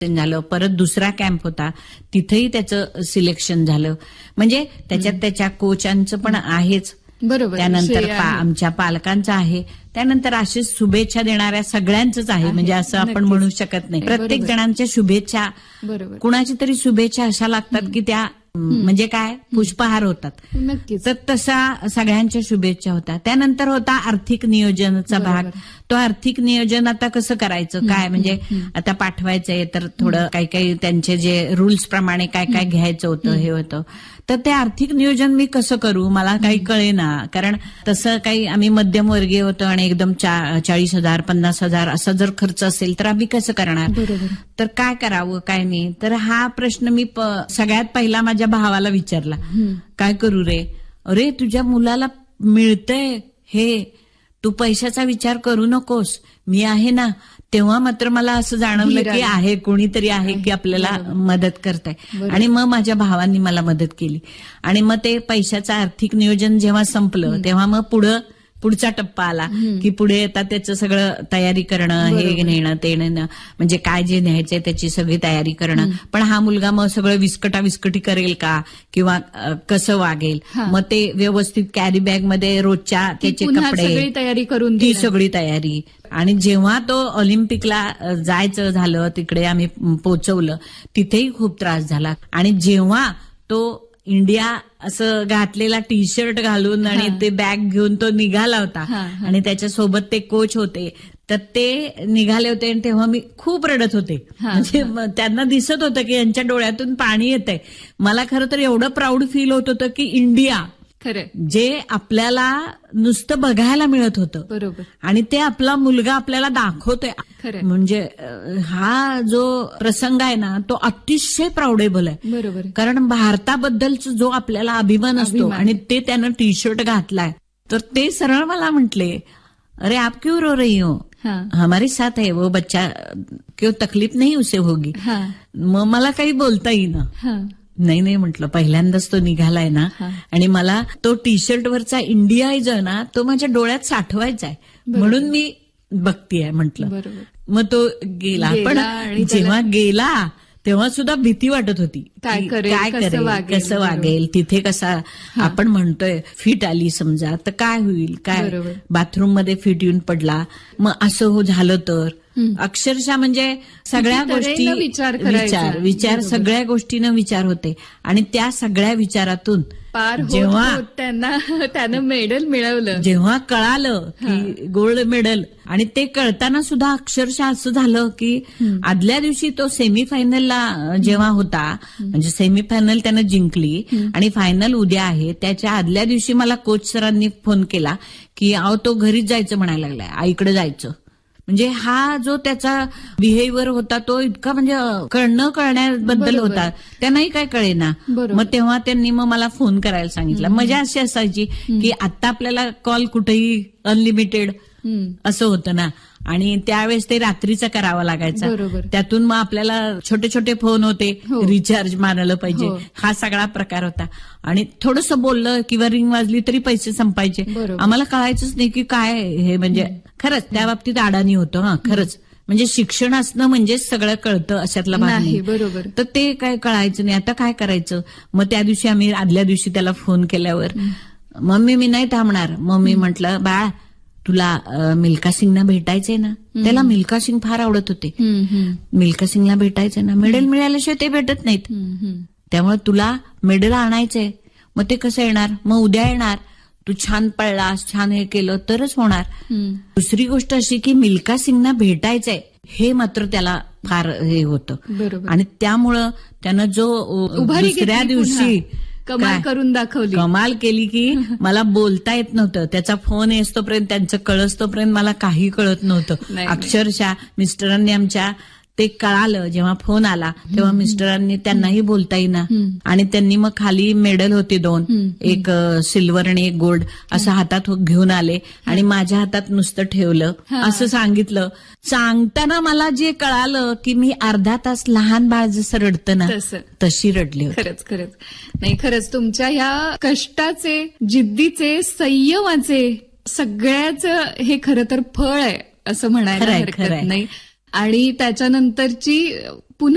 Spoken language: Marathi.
झालं. परत दुसरा कॅम्प होता, तिथेही त्याचं सिलेक्शन झालं. म्हणजे त्याच्यात त्याच्या कोचांचं पण आहेच, बरोबर. त्यानंतर आमच्या पालकांचं आहे, त्यानंतर अशी शुभेच्छा देणाऱ्या सगळ्यांचंच आहे. म्हणजे असं आपण म्हणू शकत नाही. प्रत्येक जणांच्या शुभेच्छा, कुणाची तरी शुभेच्छा अशा लागतात की त्या म्हणजे काय पुष्पहार होतात. नक्कीच. तर तसा सगळ्यांच्या शुभेच्छा होत्या. त्यानंतर होता आर्थिक नियोजनाचा भाग. तो आर्थिक नियोजन आता कसं करायचं, काय म्हणजे आता पाठवायचंय तर थोडं काही काही त्यांचे जे रूल्स प्रमाणे काय काय घ्यायचं होतं हे होतं. तर ते आर्थिक नियोजन मी कसं करू मला काही कळेना. कारण तसं काही आम्ही मध्यमवर्गीय होतो आणि एकदम 40,000 50,000 असा जर खर्च असेल तर आम्ही कसं करणार. तर काय करावं काय नाही. तर हा प्रश्न मी सगळ्यात पहिला माझ्या भावाला विचारला, काय करू रे. अरे तुझ्या मुलाला मिळतंय हे, तू पैशाचा विचार करू नकोस, मी आहे ना. तेव्हा मात्र मला असं जाणवलं की आहे कोणीतरी आहे की आपल्याला मदत करताय. आणि मग माझ्या भावांनी मला मदत केली. आणि मग ते पैशाचं आर्थिक नियोजन जेव्हा संपलं तेव्हा मग पुढचा टप्पा आला की पुढे आता त्याचं सगळं तयारी करणं, हे नेणं ते नेणं, म्हणजे काय जे न्यायचंय त्याची सगळी तयारी करणं. पण हा मुलगा मग सगळं विस्कटी करेल का किंवा कसं वागेल. मग ते व्यवस्थित कॅरी बॅग मध्ये रोजच्या त्याचे कपडे, तयारी करून ती सगळी तयारी. आणि जेव्हा तो ऑलिम्पिकला जायचं झालं, तिकडे आम्ही पोहोचवलं, तिथेही खूप त्रास झाला. आणि जेव्हा तो इंडिया असं घातलेला टी शर्ट घालून आणि ते बॅग घेऊन तो निघाला होता आणि त्याच्यासोबत ते कोच होते, तर ते निघाले होते आणि तेव्हा मी खूप रडत होते. म्हणजे त्यांना दिसत होतं की यांच्या डोळ्यातून पाणी येतंय. मला खरं तर एवढं प्राऊड फील होत होतं की इंडिया, खरं जे आपल्याला नुसतं बघायला मिळत होतं, बरोबर, आणि ते आपला मुलगा आपल्याला दाखवतोय. म्हणजे हा जो प्रसंग आहे ना तो अतिशय प्राऊडेबल आहे. बरोबर. कारण भारताबद्दलचा जो आपल्याला अभिमान असतो आणि ते त्यानं टी शर्ट घातलाय, तर ते सरळ मला म्हटले, अरे आप क्यों रो रही हो, हमारे साथ है वो बच्चा, क्यों तकलीफ नहीं उसे होगी. मग मला काही बोलता येईना. नाही म्हटलं, पहिल्यांदाच तो निघालाय ना आणि मला तो टी शर्ट वरचा इंडिया जो आहे ना तो माझ्या डोळ्यात साठवायचा आहे, म्हणून मी बघतीये म्हटलं. मग तो गेला. पण जेव्हा गेला तेव्हा सुद्धा भीती वाटत होती, काय करेल, कसं वागेल, तिथे कसा आपण म्हणतोय फिट आली समजा तर काय होईल, काय बाथरूम मध्ये फिट येऊन पडला, मग असं झालं तर अक्षरशः म्हणजे सगळ्या गोष्टी विचार सगळ्या गोष्टीनं विचार होते. आणि त्या सगळ्या विचारातून जेव्हा त्यानं मेडल मिळवलं, जेव्हा कळालं की गोल्ड मेडल, आणि ते कळताना सुद्धा अक्षरशः असं झालं की आदल्या दिवशी तो सेमीफायनलला जेव्हा होता, म्हणजे सेमीफायनल त्यानं जिंकली आणि फायनल उद्या आहे, त्याच्या आदल्या दिवशी मला कोच सरांनी फोन केला की अहो तो घरीच जायचं म्हणायला लागलाय, आईकडे जायचं. म्हणजे हा जो त्याचा बिहेवियर होता तो इतका म्हणजे कळण्याबद्दल होता, त्यांनाही काय कळेना. मग तेव्हा त्यांनी मग मला फोन करायला सांगितलं. मजा अशी असायची की आता आपल्याला कॉल कुठेही अनलिमिटेड असं होतं ना, आणि त्यावेळेस ते रात्रीचा करावा लागायचा. त्यातून मग आपल्याला छोटे छोटे फोन होते, रिचार्ज मारलं पाहिजे, हा सगळा प्रकार होता. आणि थोडंसं बोललं किंवा रिंग वाजली तरी पैसे संपायचे. आम्हाला कळायचंच नाही की काय हे. म्हणजे खरंच त्या बाबतीत अडाणी होतं. खरंच म्हणजे शिक्षण असणं म्हणजेच सगळं कळतं अशातला भाग नाही. बरोबर. तर ते काय कळायचं नाही. आता काय करायचं. मग त्या दिवशी आम्ही आदल्या दिवशी त्याला फोन केल्यावर, मम्मी मी नाही थांबणार. मम्मी म्हटलं, बाळा तुला मिल्खा सिंगना भेटायचंय ना. त्याला मिल्खा सिंग फार आवडत होते. मिल्खा सिंगला भेटायचंय ना, मेडल मिळाल्याशिवाय ते भेटत नाहीत, त्यामुळे तुला मेडल आणायचंय. मग ते कसं येणार, मग उद्या येणार, तू छान पळलास, छान हे केलं तरच होणार. दुसरी गोष्ट अशी की मिल्खा सिंगना भेटायचंय हे मात्र त्याला फार हे होतं. आणि त्यामुळं त्यानं जो दुसऱ्या दिवशी कमाल करून दाखवली, कमाल केली की मला बोलता येत नव्हतं. त्याचा फोन येतोपर्यंत, त्यांचं कळस्तोपर्यंत मला काही कळत नव्हतं. अक्षरशः मिस्टरांनी आमच्या ते कळालं जेव्हा फोन आला तेव्हा मिस्टरांनी, त्यांनाही बोलता येईना, आणि त्यांनी मग खाली मेडल होते 2, एक सिल्वर आणि एक गोल्ड, असं हातात घेऊन आले आणि माझ्या हातात नुसतं ठेवलं. असं सांगितलं. सांगताना मला जे कळालं की मी अर्धा तास लहान बाळ जसं रडतं ना तशी रडली होती. खरंच नाही, खरंच तुमच्या ह्या कष्टाचे, जिद्दीचे, संयमाचे सगळ्याच हे खरं तर फळ आहे असं म्हणायला हरकत नाही. आणि त्याच्यानंतरची